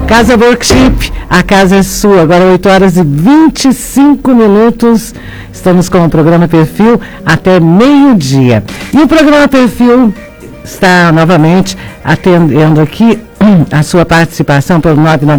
Casa Workshop, a casa é sua. Agora 8 horas e 25 minutos. Estamos com o programa Perfil até meio-dia. E o programa Perfil está novamente atendendo aqui a sua participação pelo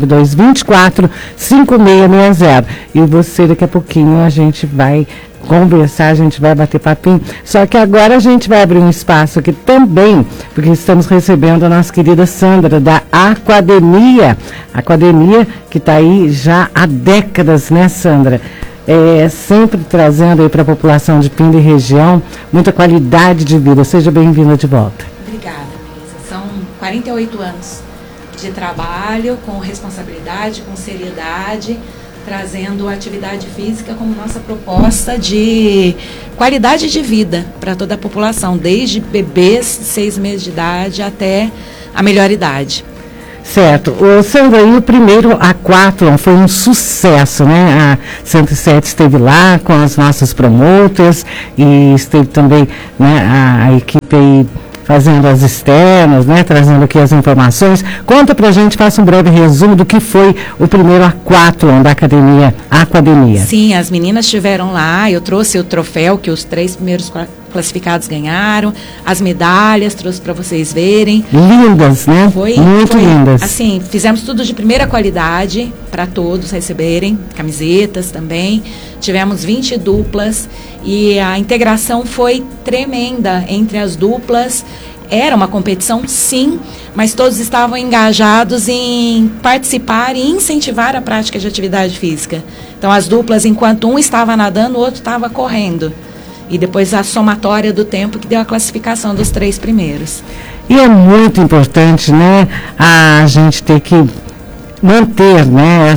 992-24-5660. E você, daqui a pouquinho, a gente vai conversar, a gente vai bater papinho. Só que agora a gente vai abrir um espaço aqui também, porque estamos recebendo a nossa querida Sandra, da Aquademia. Aquademia que está aí já há décadas, né, Sandra? Sempre trazendo aí para a população de Pinda e região muita qualidade de vida. Seja bem-vinda de volta. Obrigada, Melissa. São 48 anos de trabalho com responsabilidade, com seriedade, trazendo a atividade física como nossa proposta de qualidade de vida para toda a população, desde bebês de 6 meses de idade até a melhor idade. Certo. O Sandra, e o primeiro Aquathlon foi um sucesso, né? A 107 esteve lá com as nossas promoters e esteve também, né, a equipe aí fazendo as externas, né, trazendo aqui as informações. Conta pra gente, faça um breve resumo do que foi o primeiro Aquathlon da Academia, Aquademia. Sim, as meninas estiveram lá, eu trouxe o troféu que os 3 primeiros classificados ganharam, as medalhas, trouxe para vocês verem. Lindas, né? Muito lindas. Assim, fizemos tudo de primeira qualidade para todos receberem, camisetas também. Tivemos 20 duplas e a integração foi tremenda entre as duplas. Era uma competição, sim, mas todos estavam engajados em participar e incentivar a prática de atividade física. Então, as duplas, enquanto um estava nadando, o outro estava correndo. E depois a somatória do tempo que deu a classificação dos 3 primeiros. E é muito importante, né, a gente ter que manter, né,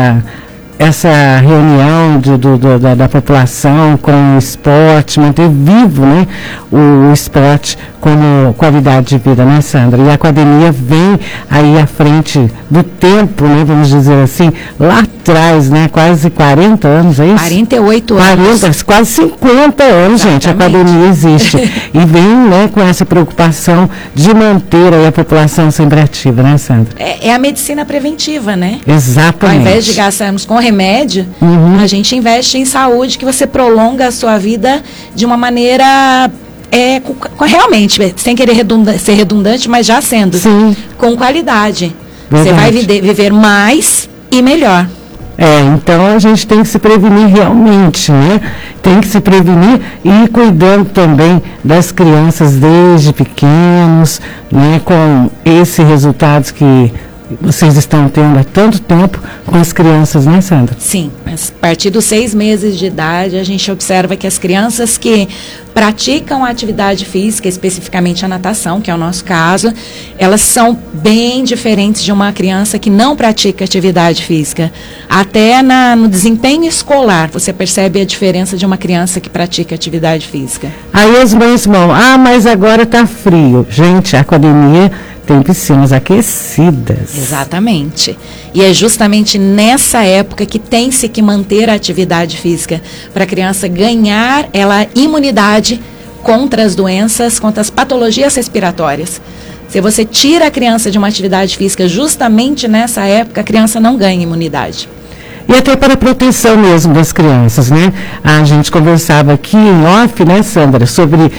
essa reunião da população com o esporte, manter vivo, né, o esporte como qualidade de vida, né, Sandra? E a Academia vem aí à frente do tempo, né, vamos dizer assim, lá atrás, né, quase 40 anos, é isso? 48 anos. 40, quase 50 anos, exatamente. Gente, a Academia existe. E vem, né, com essa preocupação de manter aí a população sempre ativa, né, Sandra? É a medicina preventiva, né? Exatamente. Ao invés de gastarmos com remédio, a gente investe em saúde, que você prolonga a sua vida de uma maneira realmente, sem querer ser redundante, mas já sendo. Sim. Com qualidade. Verdade. Você vai viver mais e melhor. Então a gente tem que se prevenir realmente, né? Tem que se prevenir e ir cuidando também das crianças desde pequenos, né? Com esses resultados que vocês estão tendo há tanto tempo com as crianças, né, Sandra? Sim, a partir dos 6 meses de idade, a gente observa que as crianças que praticam a atividade física, especificamente a natação, que é o nosso caso, elas são bem diferentes de uma criança que não pratica atividade física. Até no desempenho escolar, você percebe a diferença de uma criança que pratica atividade física. Aí as mães vão, mas agora está frio. Gente, a Academia tem piscinas aquecidas. Exatamente. E é justamente nessa época que tem-se que manter a atividade física para a criança ganhar imunidade contra as doenças, contra as patologias respiratórias. Se você tira a criança de uma atividade física justamente nessa época, a criança não ganha imunidade. E até para a proteção mesmo das crianças, né? A gente conversava aqui em off, né, Sandra, sobre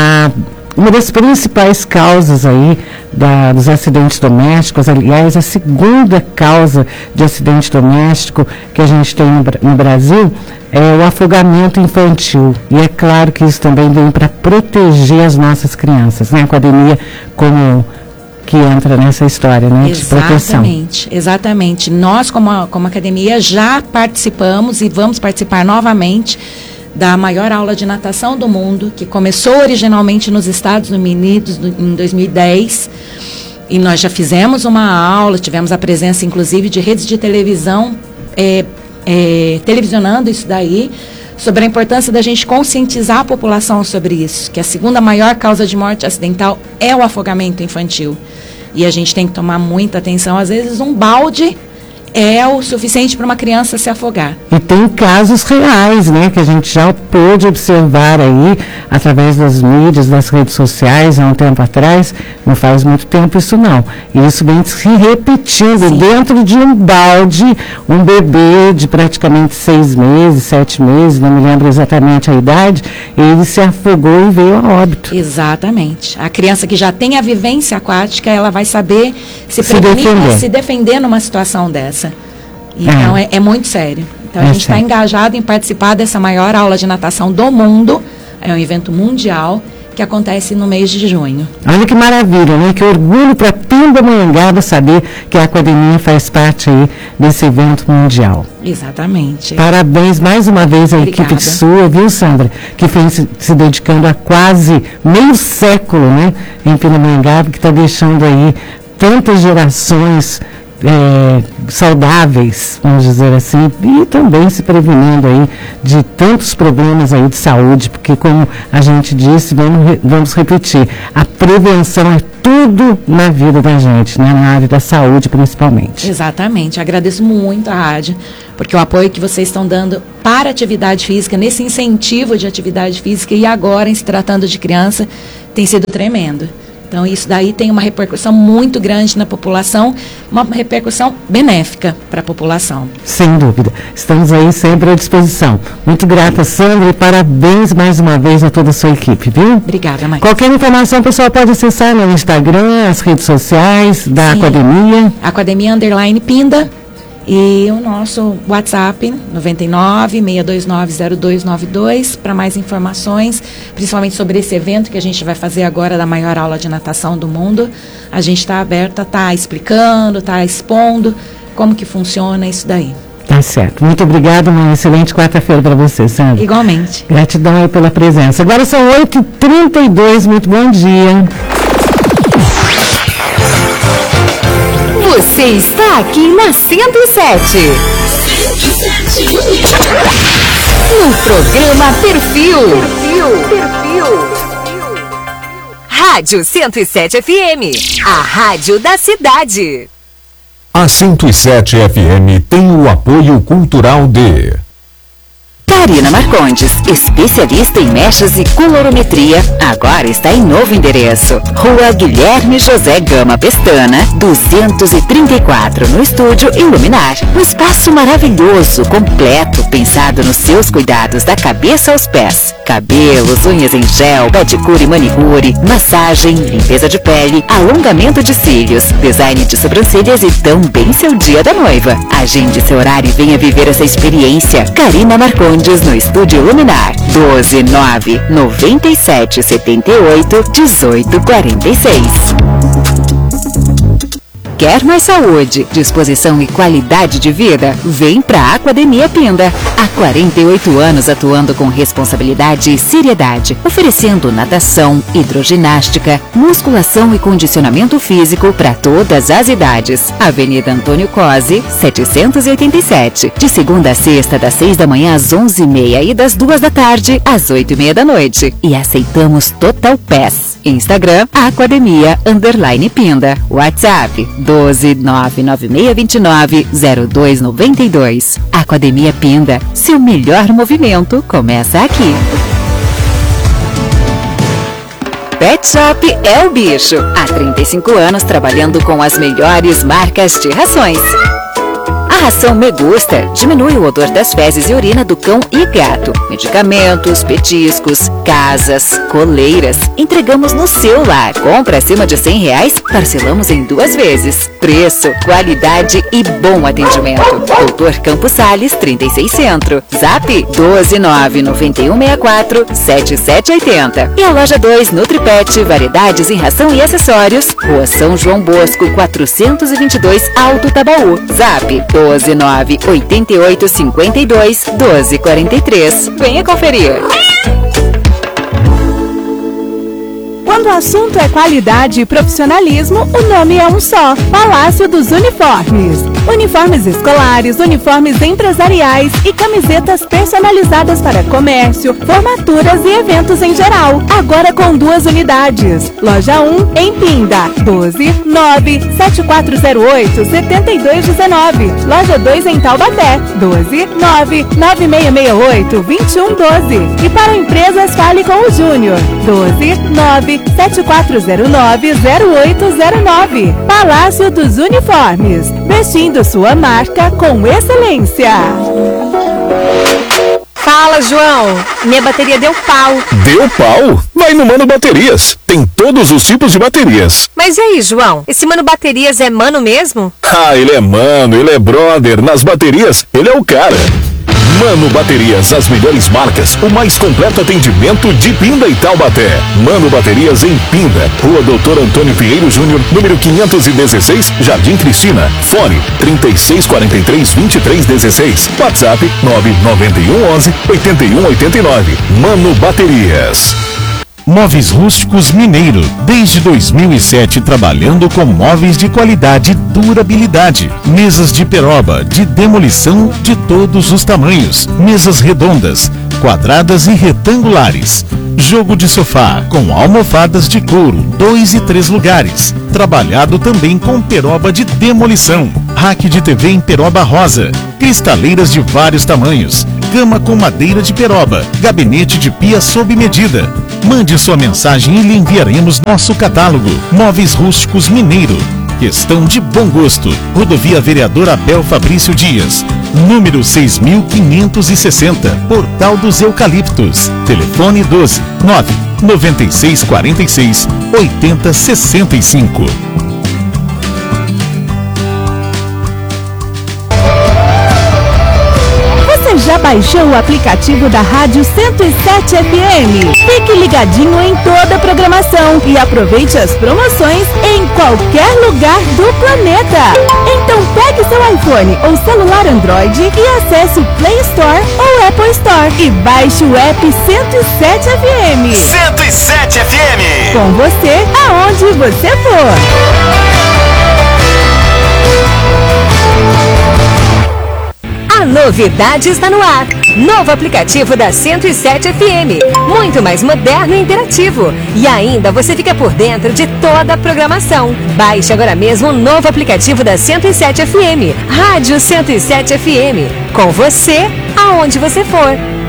uma das principais causas aí dos acidentes domésticos. Aliás, a segunda causa de acidente doméstico que a gente tem no Brasil é o afogamento infantil. E é claro que isso também vem para proteger as nossas crianças, né? A Academia como que entra nessa história, né, de proteção. Exatamente. Nós, como Academia, já participamos e vamos participar novamente da maior aula de natação do mundo, que começou originalmente nos Estados Unidos em 2010, e nós já fizemos uma aula, tivemos a presença inclusive de redes de televisão televisionando isso daí, sobre a importância da gente conscientizar a população sobre isso, que a segunda maior causa de morte acidental é o afogamento infantil, e a gente tem que tomar muita atenção. Às vezes um balde é o suficiente para uma criança se afogar. E tem casos reais, né, que a gente já pôde observar aí, através das mídias, das redes sociais, há um tempo atrás, não faz muito tempo isso não. E isso vem se repetindo. Sim. Dentro de um balde, um bebê de praticamente 6 meses, 7 meses, não me lembro exatamente a idade, ele se afogou e veio a óbito. Exatamente. A criança que já tem a vivência aquática, ela vai saber se prevenir, se defender numa situação dessa. Então, é muito sério. Então, a gente está engajado em participar dessa maior aula de natação do mundo. É um evento mundial que acontece no mês de junho. Olha que maravilha, né? Que orgulho para Pindamonhangaba saber que a Aquademia faz parte aí desse evento mundial. Exatamente. Parabéns mais uma vez à equipe sua, viu, Sandra? Que vem se dedicando há quase meio século, né? Em Pindamonhangaba, que está deixando aí tantas gerações saudáveis, vamos dizer assim, e também se prevenindo aí de tantos problemas aí de saúde, porque como a gente disse, vamos repetir, a prevenção é tudo na vida da gente, né? Na área da saúde principalmente. Exatamente, agradeço muito a rádio, porque o apoio que vocês estão dando para a atividade física, nesse incentivo de atividade física e agora em se tratando de criança, tem sido tremendo. Então, isso daí tem uma repercussão muito grande na população, uma repercussão benéfica para a população. Sem dúvida. Estamos aí sempre à disposição. Muito grata, Sandra, e parabéns mais uma vez a toda a sua equipe, viu? Obrigada, mãe. Qualquer informação, o pessoal pode acessar no Instagram, as redes sociais da Aquademia. Aquademia _Pinda. E o nosso WhatsApp, 99-629-0292, para mais informações, principalmente sobre esse evento que a gente vai fazer agora da maior aula de natação do mundo. A gente está aberta, está explicando, está expondo como que funciona isso daí. Tá certo. Muito obrigada, uma excelente quarta-feira para você, Sandra. Igualmente. Gratidão aí pela presença. Agora são 8h32, muito bom dia. Você está aqui na 107. No programa Perfil. Rádio 107 FM. A rádio da cidade. A 107 FM tem o apoio cultural de Karina Marcondes, especialista em mechas e colorometria, agora está em novo endereço. Rua Guilherme José Gama Pestana, 234, no Estúdio Iluminar. Um espaço maravilhoso, completo, pensado nos seus cuidados da cabeça aos pés. Cabelos, unhas em gel, pedicure e manicure, massagem, limpeza de pele, alongamento de cílios, design de sobrancelhas e também seu dia da noiva. Agende seu horário e venha viver essa experiência. Karina Marcondes no Estúdio Iluminar, 129-9778-1846. Quer mais saúde, disposição e qualidade de vida? Vem para a Aquademia Pinda. Há 48 anos atuando com responsabilidade e seriedade, oferecendo natação, hidroginástica, musculação e condicionamento físico para todas as idades. Avenida Antônio Cosi, 787. De segunda a sexta, das 6 da manhã às 11h30 e das 2 da tarde às 8h30 da noite. E aceitamos Total Pass. Instagram, Aquademia _Pinda. WhatsApp, 12996290292. Aquademia Pinda, seu melhor movimento começa aqui. Pet Shop é o bicho. Há 35 anos trabalhando com as melhores marcas de rações. A ração Me Gusta diminui o odor das fezes e urina do cão e gato. Medicamentos, petiscos, casas, coleiras. Entregamos no seu lar. Compra acima de R$100, parcelamos em 2 vezes. Preço, qualidade e bom atendimento. Doutor Campos Sales, 36 Centro. Zap 12991647780. E a loja 2 Nutripet, variedades em ração e acessórios. Rua São João Bosco, 422 Alto Tabaú. Zap 12988521243. Venha conferir. Quando o assunto é qualidade e profissionalismo, o nome é um só: Palácio dos Uniformes. Uniformes escolares, uniformes empresariais e camisetas personalizadas para comércio, formaturas e eventos em geral. Agora com 2 unidades. Loja 1 em Pinda, 12-9-7408-7219. Loja 2 em Taubaté, 12-9-9668-2112. E para empresas, fale com o Júnior, 12-9-7409-0809. Palácio dos Uniformes, vestindo sua marca com excelência. Fala, João. Minha bateria deu pau. Deu pau? Vai no Mano Baterias. Tem todos os tipos de baterias. Mas e aí, João? Esse Mano Baterias é mano mesmo? Ah, ele é mano, ele é brother. Nas baterias, ele é o cara. Mano Baterias, as melhores marcas, o mais completo atendimento de Pinda e Taubaté. Mano Baterias em Pinda, Rua Doutor Antônio Pinheiro Júnior, número 516, Jardim Cristina. Fone 3643-2316. WhatsApp 99111-8189. Mano Baterias. Móveis Rústicos Mineiro, desde 2007 trabalhando com móveis de qualidade e durabilidade. Mesas de peroba, de demolição de todos os tamanhos. Mesas redondas, quadradas e retangulares. Jogo de sofá com almofadas de couro, 2 e 3 lugares. Trabalhado também com peroba de demolição. Rack de TV em peroba rosa. Cristaleiras de vários tamanhos. Cama com madeira de peroba. Gabinete de pia sob medida. Mande sua mensagem e lhe enviaremos nosso catálogo. Móveis Rústicos Mineiro. Questão de bom gosto. Rodovia Vereador Abel Fabrício Dias. Número 6560. Portal dos Eucaliptos. Telefone 12 9 9646 8065. Já baixou o aplicativo da Rádio 107 FM? Fique ligadinho em toda a programação e aproveite as promoções em qualquer lugar do planeta. Então pegue seu iPhone ou celular Android e acesse o Play Store ou Apple Store e baixe o app 107 FM. 107 FM. Com você, aonde você for. A novidade está no ar. Novo aplicativo da 107 FM. Muito mais moderno e interativo. E ainda você fica por dentro de toda a programação. Baixe agora mesmo o novo aplicativo da 107 FM. Rádio 107 FM. Com você, aonde você for.